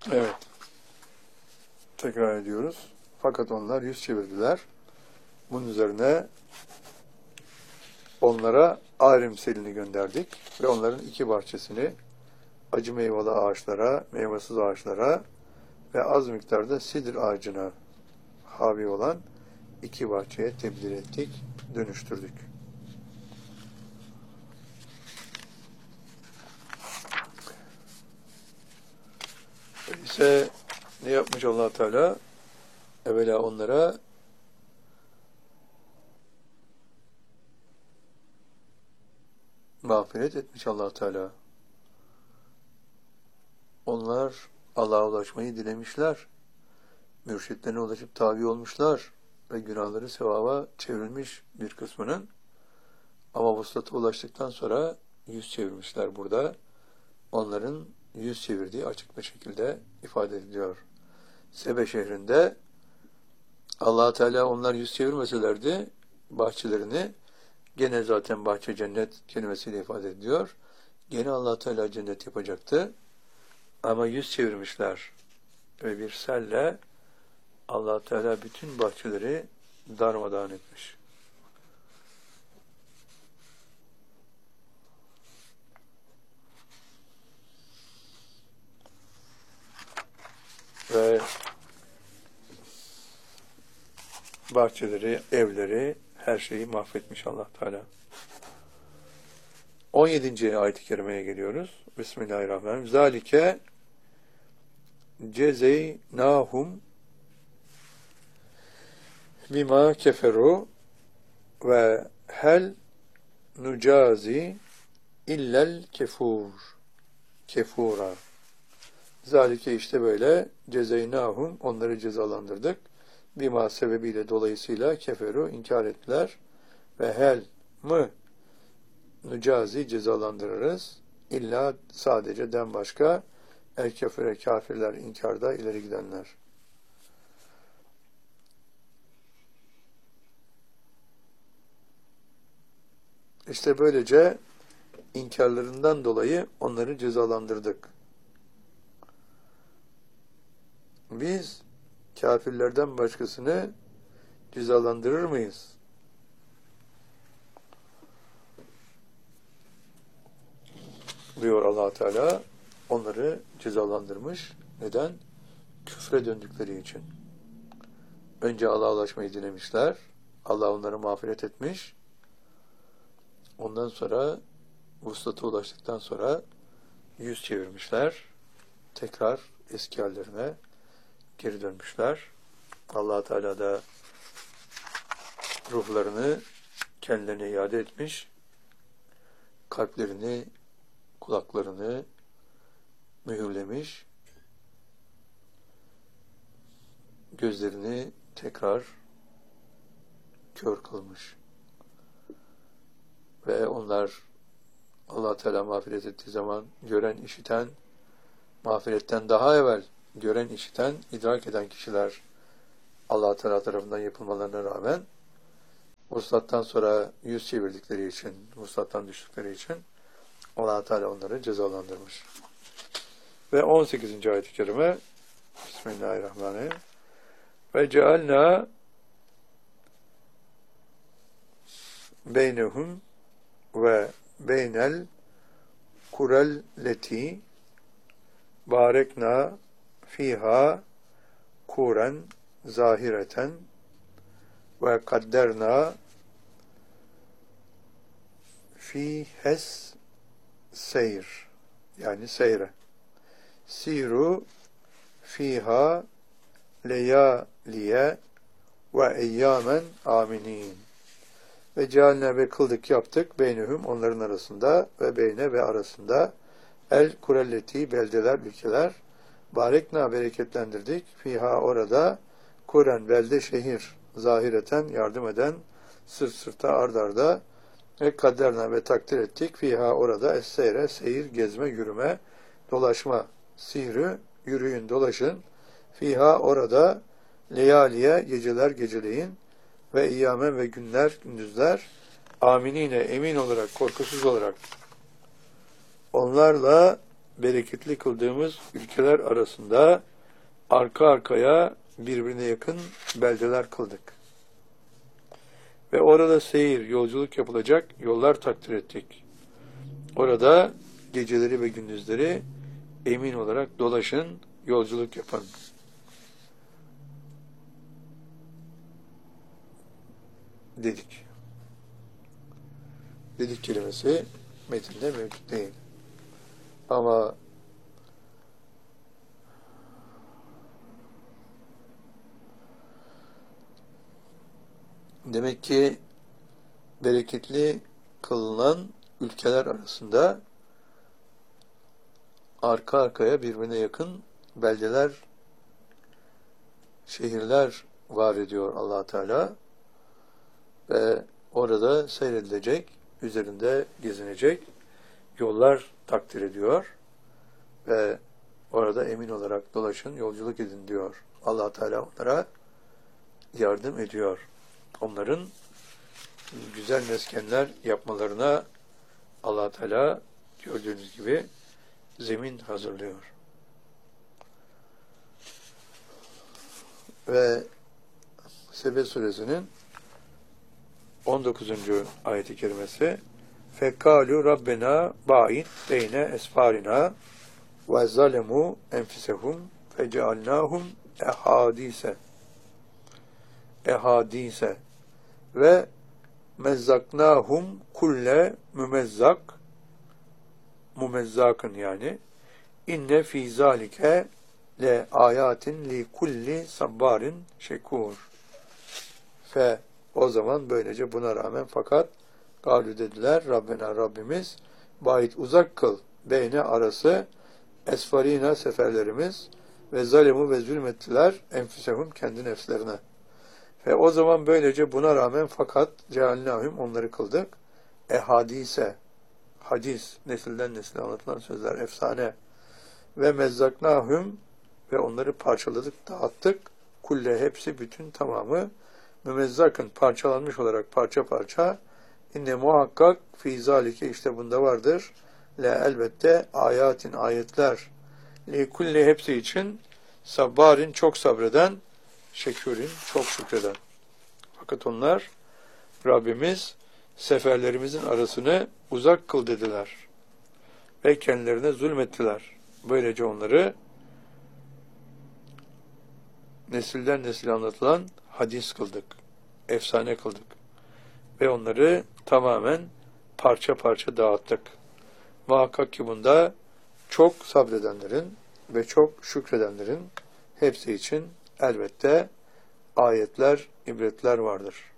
Evet. Tekrar ediyoruz. Fakat onlar yüz çevirdiler. Bunun üzerine onlara Arim selini gönderdik ve onların 2 bahçesini acı meyveli ağaçlara, meyvesiz ağaçlara ve az miktarda sidr ağacına havi olan 2 bahçeye tebdil ettik, dönüştürdük. Öyleyse ne yapmış Allah Teala? Evvela onlara mağfiret etmiş Allah Teala. Onlar Allah'a ulaşmayı dilemişler. Mürşitlerine ulaşıp tabi olmuşlar ve günahları sevaba çevrilmiş bir kısmının. Ama vuslata ulaştıktan sonra yüz çevirmişler burada. Onların yüz çevirdiği açık bir şekilde ifade ediliyor. Sebe şehrinde Allah Teala onlar yüz çevirmeselerdi bahçelerini, gene zaten bahçe cennet kelimesiyle ifade ediyor. Gene Allah Teala cennet yapacaktı. Ama yüz çevirmişler ve bir selle Allah Teala bütün bahçeleri darmadağın etmiş. Ve bahçeleri, evleri, her şeyi mahvetmiş Allah Teala. 17. ayet-i kerimeye geliyoruz. Bismillahirrahmanirrahim. Zalike cezeynahum bima keferu ve hel nucazi illel kefura. Zalike işte böyle cezeynahum, onları cezalandırdık. Bima sebebiyle, dolayısıyla keferu, inkar ettiler. Ve hel mı nucazi, cezalandırırız. İlla, sadece den başka el kefere, kafirler, inkarda ileri gidenler. İşte böylece inkarlarından dolayı onları cezalandırdık. Biz kafirlerden başkasını cezalandırır mıyız? Diyor Allah Teala, onları cezalandırmış. Neden? Küfre döndükleri için. Önce Allah'a ulaşmayı dilemişler. Allah onları mağfiret etmiş. Ondan sonra vuslata ulaştıktan sonra yüz çevirmişler. Tekrar eski hallerine geri dönmüşler. Allah Teala da ruhlarını kendilerine iade etmiş. Kalplerini, kulaklarını mühürlemiş. Gözlerini tekrar kör kılmış. Ve onlar Allah Teala mağfiret ettiği zaman gören, işiten, mağfiretten daha evvel gören, işiten, idrak eden kişiler Allah Teala tarafından yapılmalarına rağmen vuslattan sonra yüz çevirdikleri için, vuslattan düştükleri için Allah Teala onları cezalandırmış. Ve 18. ayet-i kerime Bismillahirrahmanirrahim. Ve cealna beynehum ve beynel kurelleti barekna fiha kuren zahireten ve kadderna fihes seyr, yani seyre. Siru fiha leyaliye ve eyyamen aminin. Ve cealne ve kıldık, yaptık, beynühüm, onların arasında, ve beyne ve arasında, el kurelleti, beldeler, ülkeler, barekna, bereketlendirdik, fiha, orada, kuren, belde, şehir, zahireten, yardım eden, sırt sırta, ard arda, ve kadderna, ve takdir ettik, fiha, orada, es-seyre, seyir, gezme, yürüme, dolaşma, sihri, yürüyün, dolaşın, fiha, orada, leyaliye, geceler, geceleyin, ve iyyamen, ve günler, gündüzler, aminine, emin olarak, korkusuz olarak, onlarla bereketli kıldığımız ülkeler arasında arka arkaya birbirine yakın beldeler kıldık. Ve orada seyir, yolculuk yapılacak yollar takdir ettik. Orada geceleri ve gündüzleri emin olarak dolaşın, yolculuk yapın. Dedik. Dedik kelimesi metinde mevcut değil. Ama demek ki bereketli kılınan ülkeler arasında arka arkaya birbirine yakın beldeler, şehirler var ediyor Allah Teala ve orada seyredilecek, üzerinde gezinecek yollar takdir ediyor ve orada emin olarak dolaşın, yolculuk edin diyor. Allah Teala onlara yardım ediyor. Onların güzel meskenler yapmalarına Allah Teala gördüğünüz gibi zemin hazırlıyor. Ve Sebe suresinin 19. ayet-i kerimesi فَقَالُوا رَبَّنَا بَعِدْ بَيْنَ اَسْفَارِنَا وَظَلَمُوا اَنْفِسَهُمْ فَجَعَلْنَاهُمْ ehadise ve mezzaknahum kulle mumezzakın yani inne fî zâlike le ayatin li kulli sabbarin şekur. O zaman böylece buna rağmen fakat galü dediler Rabbena Rabbimiz ba'id uzak kıl beyne arası esfarina seferlerimiz ve zalemu ve zulmettiler enfüsehum kendi nefslerine. Ve o zaman böylece buna rağmen fakat cealnâhum onları kıldık. Ehadise, hadis, nesilden nesile anlatılan sözler, efsane. Ve mezzaknâhum ve onları parçaladık, dağıttık. Kulle hepsi, bütün tamamı. Mümezzakın parçalanmış olarak parça parça. İnne muhakkak fî zâlike işte bunda vardır. Le elbette ayatin ayetler. Li kulle hepsi için sabbarin çok sabreden. Şekûrin çok şükreden. Fakat onlar Rabbimiz seferlerimizin arasını uzak kıl dediler. Ve kendilerine zulmettiler. Böylece onları nesilden nesile anlatılan hadis kıldık. Efsane kıldık. Ve onları tamamen parça parça dağıttık. Muhakkak ki bunda çok sabredenlerin ve çok şükredenlerin hepsi için elbette ayetler, ibretler vardır.